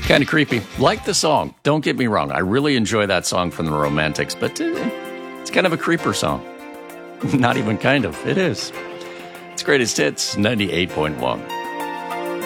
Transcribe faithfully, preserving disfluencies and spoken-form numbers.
Kind of creepy. Like the song. Don't get me wrong. I really enjoy that song from the Romantics, but it's kind of a creeper song. Not even kind of. It is. It's Greatest Hits, ninety-eight point one.